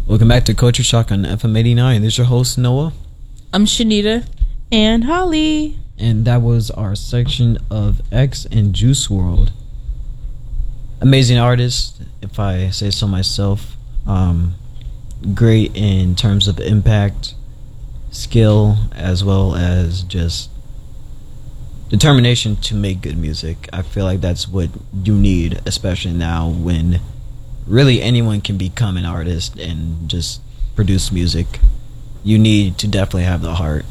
Welcome back to Culture Shock on FM 89. This is your host, Noah. I'm Shanita. And Holly. And that was our section of X and Juice WRLD. Amazing artist, if I say so myself. Great in terms of impact, skill, as well as just determination to make good music. I feel like that's what you need, especially now when really anyone can become an artist and just produce music. You need to definitely have the heart.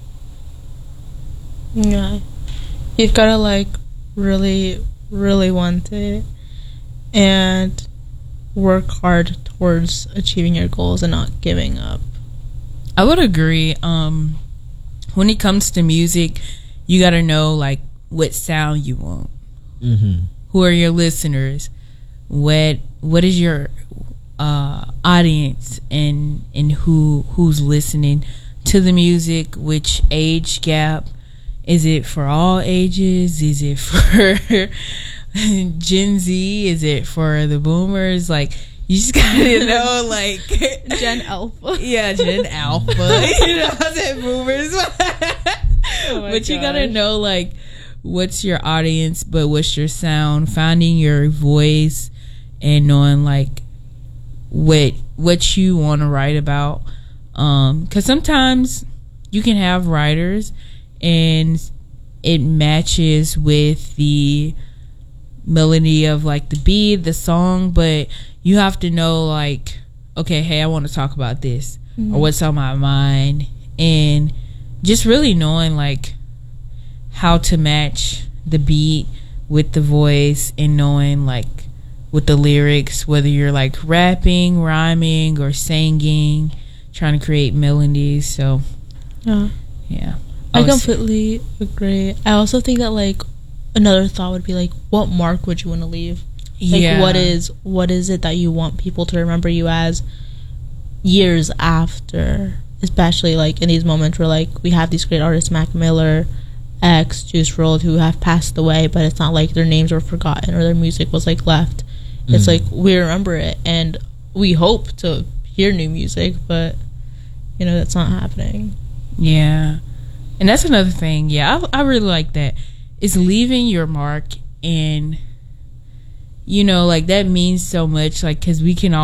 Yeah. You've got to really, really want it and work hard towards achieving your goals and not giving up. I would agree. When it comes to music, you got to know what sound you want. Mm-hmm. Who are your listeners? What is your audience and who's listening to the music? Which age gap? Is it for all ages? Is it for Gen Z? Is it for the boomers? You just gotta know, Gen Alpha. Yeah, Gen Alpha. I said boomers. But you gotta know, what's your audience, but what's your sound? Finding your voice and knowing, what you want to write about. Because sometimes you can have writers and it matches with the melody of the beat, the song, but you have to know okay, hey, I want to talk about this, or what's on my mind, and just really knowing how to match the beat with the voice, and knowing with the lyrics, whether you're rapping, rhyming, or singing, trying to create melodies. So yeah, I completely agree. I also think that another thought would be what mark would you want to leave? What is it that you want people to remember you as years after? Especially in these moments where we have these great artists, Mac Miller, X, Juice WRLD, who have passed away, but it's not their names were forgotten or their music was left. It's we remember it and we hope to hear new music, but that's not happening. Yeah. And that's another thing. Yeah, I really like that. It's leaving your mark, and that means so much, because we can all